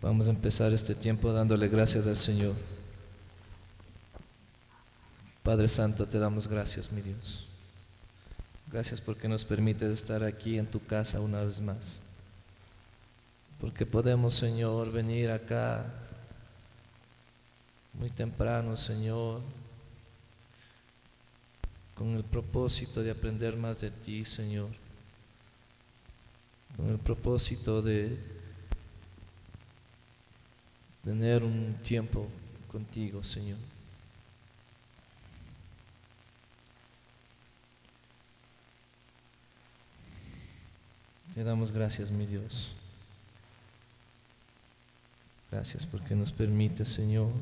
Vamos a empezar este tiempo dándole gracias al Señor. Padre Santo, te damos gracias, mi Dios. Gracias porque nos permites estar aquí en tu casa una vez más. Porque podemos, Señor, venir acá muy temprano, Señor, con el propósito de aprender más de ti, Señor. Con el propósito de tener un tiempo contigo, Señor. Te damos gracias, mi Dios. Gracias porque nos permite, Señor,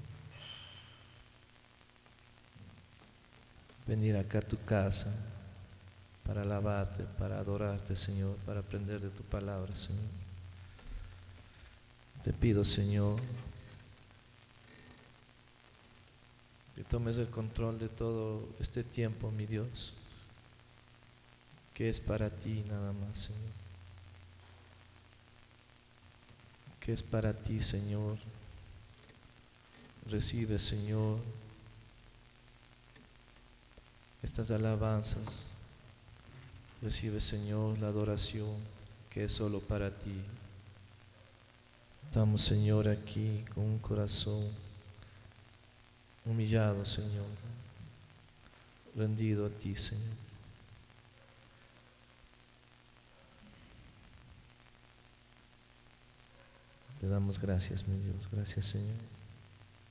venir acá a tu casa para alabarte, para adorarte, Señor, para aprender de tu palabra, Señor. Te pido, Señor, que tomes el control de todo este tiempo, mi Dios, que es para ti nada más, Señor. Que es para ti, Señor. Recibe, Señor, estas alabanzas. Recibe, Señor, la adoración que es solo para ti. Estamos, Señor, aquí con un corazón humillado, Señor, rendido a ti, Señor. Te damos gracias, mi Dios. Gracias, Señor.